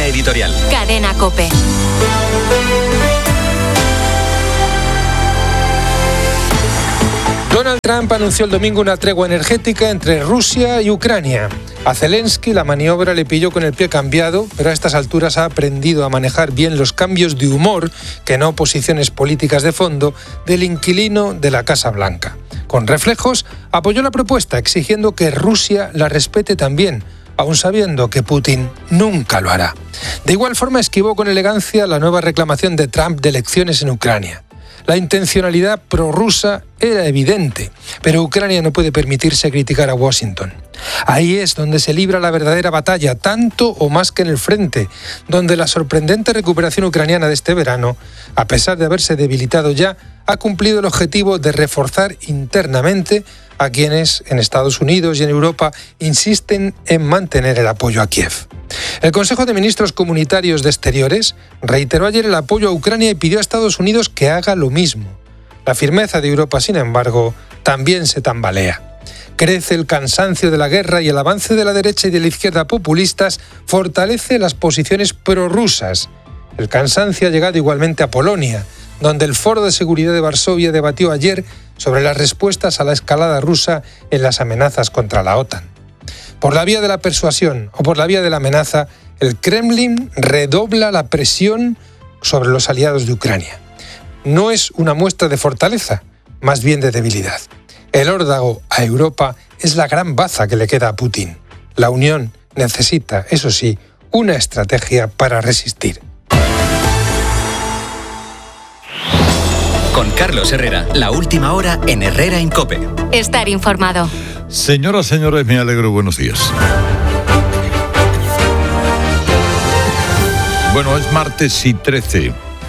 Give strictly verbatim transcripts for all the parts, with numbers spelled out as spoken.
Línea editorial. Cadena COPE. Donald Trump anunció el domingo una tregua energética entre Rusia y Ucrania. A Zelensky la maniobra le pilló con el pie cambiado, pero a estas alturas ha aprendido a manejar bien los cambios de humor, que no posiciones políticas de fondo, del inquilino de la Casa Blanca. Con reflejos, apoyó la propuesta exigiendo que Rusia la respete también, aun sabiendo que Putin nunca lo hará. De igual forma esquivó con elegancia la nueva reclamación de Trump de elecciones en Ucrania. La intencionalidad prorrusa era evidente, pero Ucrania no puede permitirse criticar a Washington. Ahí es donde se libra la verdadera batalla, tanto o más que en el frente, donde la sorprendente recuperación ucraniana de este verano, a pesar de haberse debilitado ya, ha cumplido el objetivo de reforzar internamente a quienes en Estados Unidos y en Europa insisten en mantener el apoyo a Kiev. El Consejo de Ministros Comunitarios de Exteriores reiteró ayer el apoyo a Ucrania y pidió a Estados Unidos que haga lo mismo. La firmeza de Europa, sin embargo, también se tambalea. Crece el cansancio de la guerra y el avance de la derecha y de la izquierda populistas fortalece las posiciones prorrusas. El cansancio ha llegado igualmente a Polonia, donde el Foro de Seguridad de Varsovia debatió ayer sobre las respuestas a la escalada rusa en las amenazas contra la OTAN. Por la vía de la persuasión o por la vía de la amenaza, el Kremlin redobla la presión sobre los aliados de Ucrania. No es una muestra de fortaleza, más bien de debilidad. El órdago a Europa es la gran baza que le queda a Putin. La Unión necesita, eso sí, una estrategia para resistir. Con Carlos Herrera, la última hora en Herrera en COPE. Estar informado. Señoras, señores, me alegro, buenos días. Bueno, es martes y trece.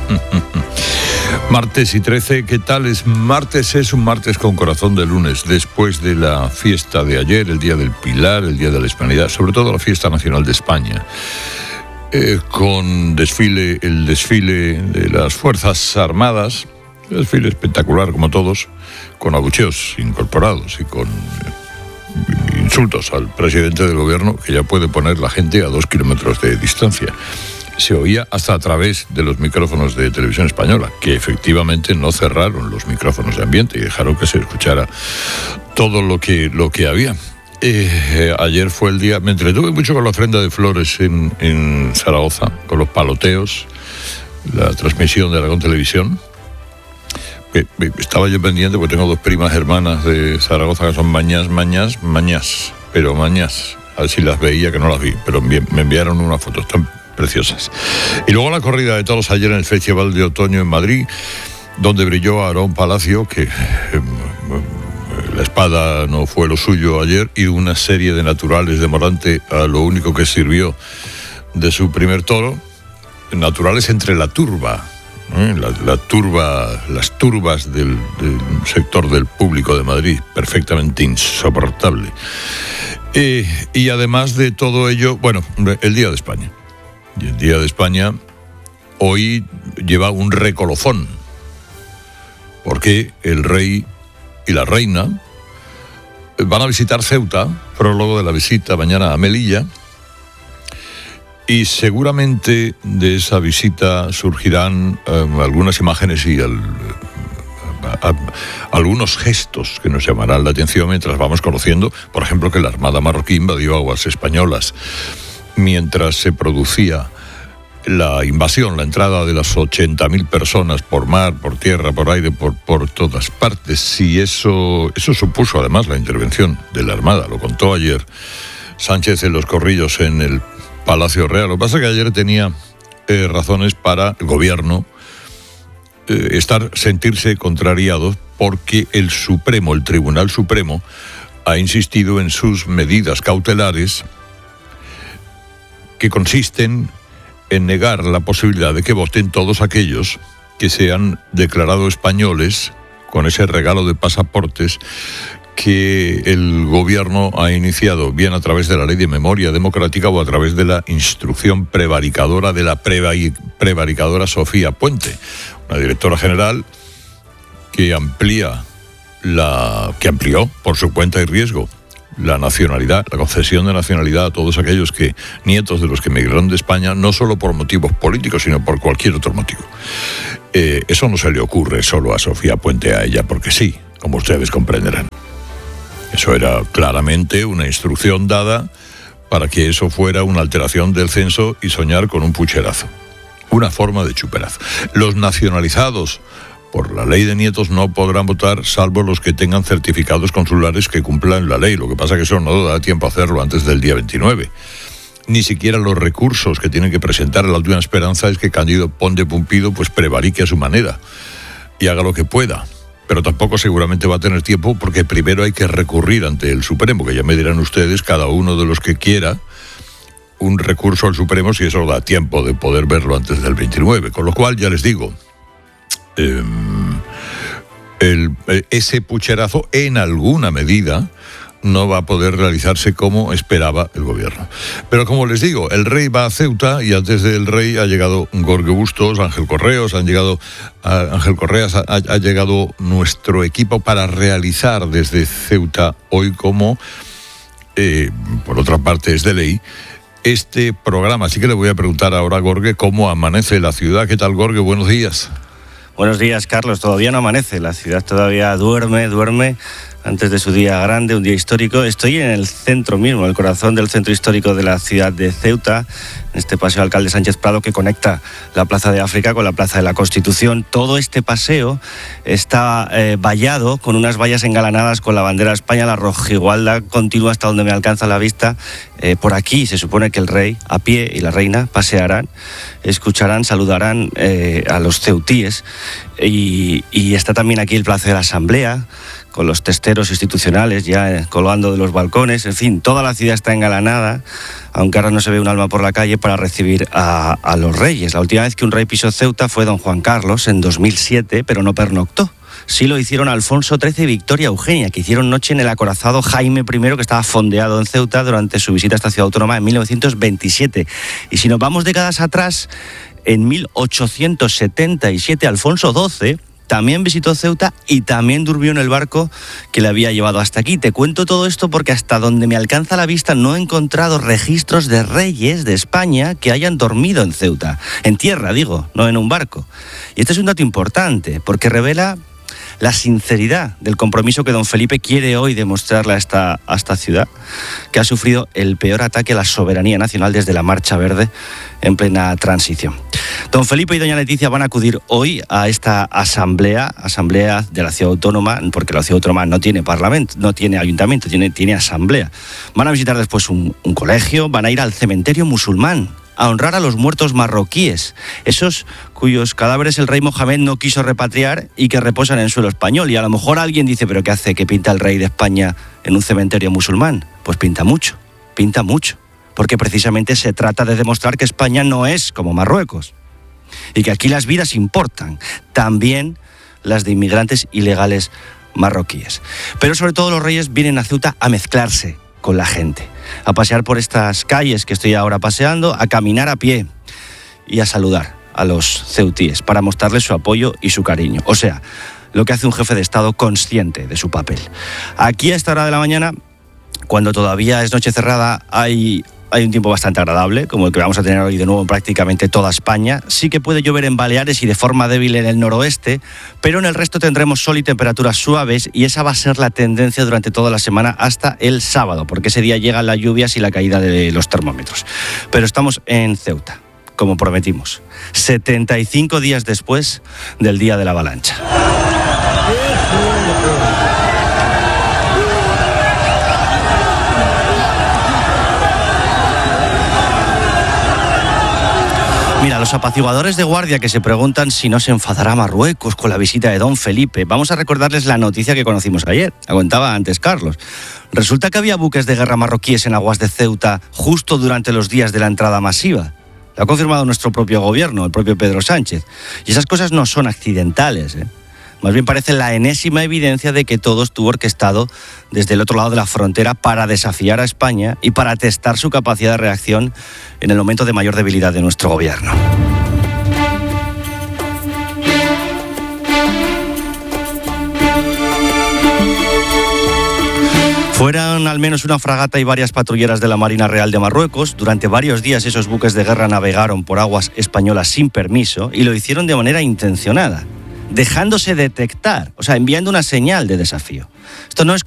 Martes y trece, ¿qué tal? Es martes, es un martes con corazón de lunes, después de la fiesta de ayer, el Día del Pilar, el Día de la Hispanidad, sobre todo la Fiesta Nacional de España. Eh, con desfile, el desfile de las Fuerzas Armadas, un desfile espectacular como todos, con abucheos incorporados y con insultos al presidente del gobierno, que ya puede poner la gente a dos kilómetros de distancia. Se oía hasta a través de los micrófonos de Televisión Española, que efectivamente no cerraron los micrófonos de ambiente y dejaron que se escuchara todo lo que, lo que había. Eh, ayer fue el día, me entretuve mucho con la ofrenda de flores en, en Zaragoza, con los paloteos, la transmisión de Aragón Televisión. Estaba yo pendiente porque tengo dos primas hermanas de Zaragoza que son mañas, mañas, mañas, pero mañas. A ver si las veía, que no las vi, pero me enviaron unas fotos, están preciosas. Y luego la corrida de toros ayer en el Festival de Otoño en Madrid, donde brilló Aarón Palacio, que eh, la espada no fue lo suyo ayer, y una serie de naturales de Morante a lo único que sirvió de su primer toro, naturales entre la turba. ¿Eh? La, la turba, las turbas del, del sector del público de Madrid, perfectamente insoportable. Eh, y además de todo ello, bueno, el Día de España. Y el Día de España hoy lleva un recolofón, porque el rey y la reina van a visitar Ceuta, prólogo de la visita mañana a Melilla. Y seguramente de esa visita surgirán eh, algunas imágenes y al, a, a, algunos gestos que nos llamarán la atención mientras vamos conociendo, por ejemplo, que la Armada marroquí invadió aguas españolas mientras se producía la invasión, la entrada de las ochenta mil personas por mar, por tierra, por aire, por, por todas partes. Y eso, eso supuso además la intervención de la Armada, lo contó ayer Sánchez en Los Corrillos en el Palacio Real. Lo que pasa es que ayer tenía eh, razones para el gobierno eh, estar, sentirse contrariados porque el Supremo, el Tribunal Supremo, ha insistido en sus medidas cautelares que consisten en negar la posibilidad de que voten todos aquellos que se han declarado españoles con ese regalo de pasaportes que el gobierno ha iniciado, bien a través de la Ley de Memoria Democrática o a través de la instrucción prevaricadora de la prevaricadora Sofía Puente, una directora general que amplía la que amplió por su cuenta y riesgo la nacionalidad, la concesión de nacionalidad a todos aquellos que nietos de los que emigraron de España, no solo por motivos políticos, sino por cualquier otro motivo. Eh, eso no se le ocurre solo a Sofía Puente, a ella, porque sí, como ustedes comprenderán. Eso era claramente una instrucción dada para que eso fuera una alteración del censo y soñar con un pucherazo. Una forma de chuperazo. Los nacionalizados por la ley de nietos no podrán votar salvo los que tengan certificados consulares que cumplan la ley. Lo que pasa es que eso no da tiempo a hacerlo antes del día veintinueve. Ni siquiera los recursos que tienen que presentar. La última esperanza es que Cándido Ponte Pumpido pues prevarique a su manera y haga lo que pueda. Pero tampoco seguramente va a tener tiempo porque primero hay que recurrir ante el Supremo, que ya me dirán ustedes, cada uno de los que quiera, un recurso al Supremo si eso da tiempo de poder verlo antes del veintinueve. Con lo cual, ya les digo, eh, el, ese pucherazo en alguna medida no va a poder realizarse como esperaba el gobierno. Pero como les digo, el rey va a Ceuta y antes del rey ha llegado Jorge Bustos, Ángel Correos, han llegado a Ángel Correas, ha, ha llegado nuestro equipo para realizar desde Ceuta hoy como, eh, por otra parte es de ley, este programa. Así que le voy a preguntar ahora a Jorge cómo amanece la ciudad. ¿Qué tal, Jorge? Buenos días. Buenos días, Carlos. Todavía no amanece, la ciudad todavía duerme, duerme antes de su día grande, un día histórico. Estoy en el centro mismo, el corazón del centro histórico de la ciudad de Ceuta, en este paseo Alcalde Sánchez Prado que conecta la Plaza de África con la Plaza de la Constitución. Todo este paseo está eh, vallado con unas vallas engalanadas con la bandera de España. La rojigualda continúa hasta donde me alcanza la vista. Eh, por aquí se supone que el rey a pie y la reina pasearán, escucharán, saludarán eh, a los ceutíes. Y, y está también aquí el Palacio de la Asamblea, con los testeros institucionales ya colgando de los balcones. En fin, toda la ciudad está engalanada, aunque ahora no se ve un alma por la calle para recibir a, a los reyes. La última vez que un rey pisó Ceuta fue don Juan Carlos en dos mil siete, pero no pernoctó. Sí lo hicieron Alfonso trece y Victoria Eugenia, que hicieron noche en el acorazado Jaime primero, que estaba fondeado en Ceuta durante su visita a esta ciudad autónoma en mil novecientos veintisiete. Y si nos vamos décadas atrás, en mil ochocientos setenta y siete Alfonso doce también visitó Ceuta y también durmió en el barco que le había llevado hasta aquí. Te cuento todo esto porque hasta donde me alcanza la vista no he encontrado registros de reyes de España que hayan dormido en Ceuta. En tierra, digo, no en un barco. Y este es un dato importante porque revela la sinceridad del compromiso que don Felipe quiere hoy demostrarle a esta, a esta ciudad, que ha sufrido el peor ataque a la soberanía nacional desde la Marcha Verde en plena transición. Don Felipe y doña Leticia van a acudir hoy a esta asamblea, asamblea de la ciudad autónoma, porque la ciudad autónoma no tiene parlamento, no tiene ayuntamiento, tiene, tiene asamblea. Van a visitar después un, un colegio, van a ir al cementerio musulmán a honrar a los muertos marroquíes, esos cuyos cadáveres el rey Mohamed no quiso repatriar y que reposan en suelo español. Y a lo mejor alguien dice, ¿pero qué hace que pinta el rey de España en un cementerio musulmán? Pues pinta mucho, pinta mucho, porque precisamente se trata de demostrar que España no es como Marruecos y que aquí las vidas importan, también las de inmigrantes ilegales marroquíes. Pero sobre todo los reyes vienen a Ceuta a mezclarse con la gente, a pasear por estas calles que estoy ahora paseando, a caminar a pie y a saludar a los ceutíes para mostrarles su apoyo y su cariño. O sea, lo que hace un jefe de Estado consciente de su papel. Aquí a esta hora de la mañana, cuando todavía es noche cerrada, hay... Hay un tiempo bastante agradable, como el que vamos a tener hoy de nuevo en prácticamente toda España. Sí que puede llover en Baleares y de forma débil en el noroeste, pero en el resto tendremos sol y temperaturas suaves, y esa va a ser la tendencia durante toda la semana hasta el sábado, porque ese día llegan las lluvias y la caída de los termómetros. Pero estamos en Ceuta, como prometimos, setenta y cinco días después del día de la avalancha. Mira, los apaciguadores de guardia que se preguntan si no se enfadará Marruecos con la visita de don Felipe, vamos a recordarles la noticia que conocimos ayer, la contaba antes Carlos. Resulta que había buques de guerra marroquíes en aguas de Ceuta justo durante los días de la entrada masiva. Lo ha confirmado nuestro propio gobierno, el propio Pedro Sánchez. Y esas cosas no son accidentales, ¿eh? Más bien parece la enésima evidencia de que todo estuvo orquestado desde el otro lado de la frontera para desafiar a España y para testar su capacidad de reacción en el momento de mayor debilidad de nuestro gobierno. Fueron al menos una fragata y varias patrulleras de la Marina Real de Marruecos. Durante varios días esos buques de guerra navegaron por aguas españolas sin permiso y lo hicieron de manera intencionada, dejándose detectar, o sea, enviando una señal de desafío. Esto no es